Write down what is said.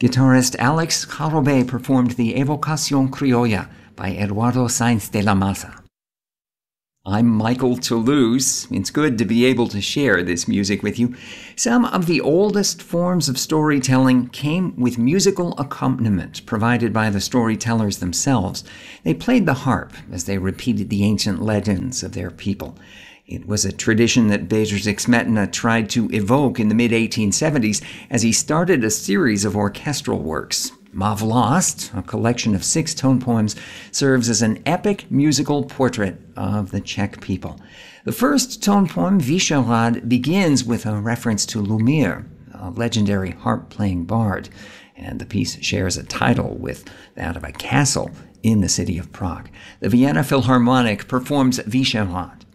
Guitarist Alex Jarobé performed the Evocación Criolla by Eduardo Sainz de la Maza. I'm Michael Toulouse. It's good to be able to share this music with you. Some of the oldest forms of storytelling came with musical accompaniment provided by the storytellers themselves. They played the harp as they repeated the ancient legends of their people. It was a tradition that Beatrix Smetana tried to evoke in the mid-1870s as he started a series of orchestral works. Ma Vlast, a collection of 6 tone poems, serves as an epic musical portrait of the Czech people. The first tone poem, Vyšehrad, begins with a reference to Lumír, a legendary harp-playing bard, and the piece shares a title with that of a castle in the city of Prague. The Vienna Philharmonic performs Vyšehrad